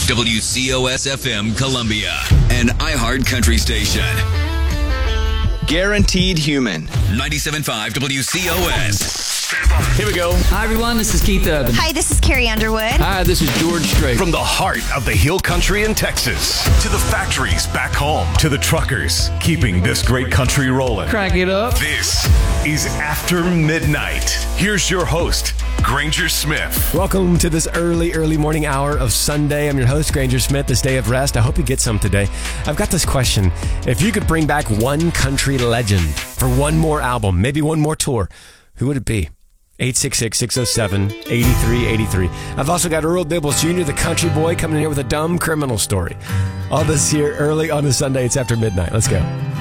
WCOS-FM Columbia, an iHeart country station. Guaranteed Human. 97.5 WCOS. Here we go. Hi, everyone. This is Keith Urban. Hi, this is Carrie Underwood. Hi, this is George Strait. From the heart of the Hill Country in Texas to the factories back home to the truckers keeping this great country rolling. Crank it up. This is After Midnight. Here's your host, Granger Smith. Welcome to this early morning hour of Sunday. I'm your host, Granger Smith, this day of rest. I hope you get some today. I've got this question. If you could bring back one country legend for one more album, maybe one more tour, who would it be? 866-607-8383. I've also got Earl Dibbles Jr., the country boy, coming in here with a dumb criminal story. All this here early on a Sunday. It's After Midnight. Let's go.